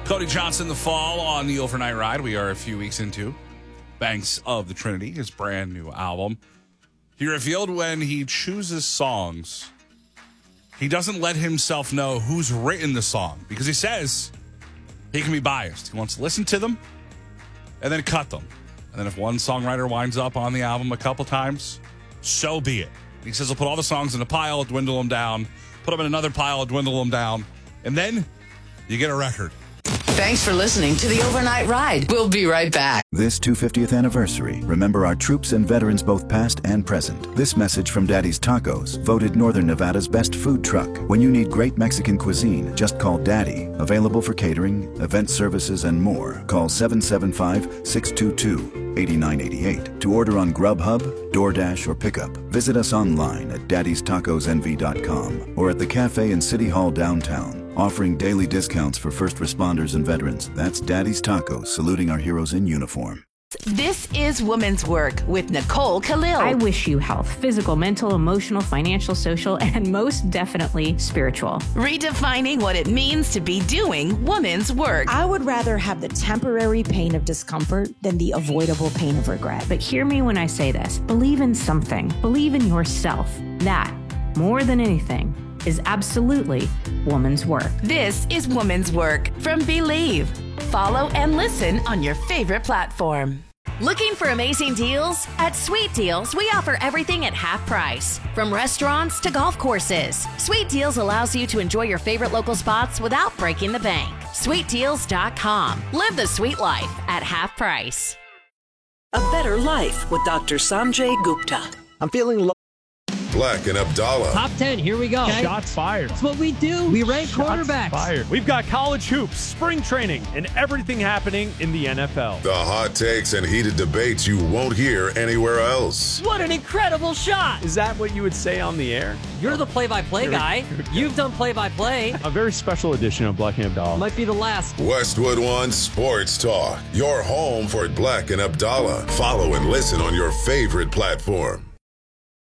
Cody Johnson, The Fall on the Overnight Ride. We are a few weeks into Banks of the Trinity, his brand new album. He revealed when he chooses songs, he doesn't let himself know who's written the song because he says he can be biased. He wants to listen to them and then cut them. And then if one songwriter winds up on the album a couple times, so be it. He says he'll put all the songs in a pile, dwindle them down, put them in another pile, dwindle them down, and then you get a record. Thanks for listening to the Overnight Ride. We'll be right back. This 250th anniversary, remember our troops and veterans both past and present. This message from Daddy's Tacos, voted Northern Nevada's best food truck. When you need great Mexican cuisine, just call Daddy. Available for catering, event services, and more. Call 775-622-8988 to order on Grubhub, DoorDash, or pickup. Visit us online at daddystacosnv.com or at the cafe in City Hall downtown. Offering daily discounts for first responders and veterans. That's Daddy's Tacos, saluting our heroes in uniform. This is Woman's Work with Nicole Khalil. I wish you health, physical, mental, emotional, financial, social, and most definitely spiritual. Redefining what it means to be doing woman's work. I would rather have the temporary pain of discomfort than the avoidable pain of regret. But hear me when I say this. Believe in something. Believe in yourself. That, more than anything, is absolutely woman's work. This is Woman's Work from Believe. Follow and listen on your favorite platform. Looking for amazing deals? At Sweet Deals, we offer everything at half price. From restaurants to golf courses. Sweet Deals allows you to enjoy your favorite local spots without breaking the bank. SweetDeals.com. Live the sweet life at half price. A better life with Dr. Sanjay Gupta. I'm feeling low. Black and Abdallah. Top 10, here we go. Okay. Shots fired. That's what we do. We rank quarterbacks. Fired. We've got college hoops, spring training, and everything happening in the NFL. The hot takes and heated debates you won't hear anywhere else. What an incredible shot. Is that what you would say on the air? You're the play-by-play guy. You've done play-by-play. A very special edition of Black and Abdallah. Might be the last. Westwood One Sports Talk. Your home for Black and Abdallah. Follow and listen on your favorite platform.